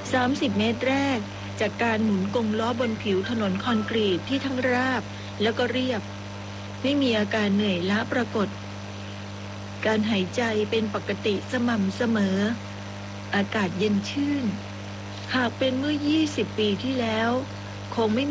30 เมตรแรกจากการหมุนกงล้อบนผิวถนนคอนกรีตที่ทั้งราบแล้วก็เรียบไม่มีอาการเหนื่อยล้าปรากฏการหายใจเป็นปกติสม่ำเสมออากาศเย็นชื่นหากเป็นเมื่อ20 ปีที่แล้วคงไม่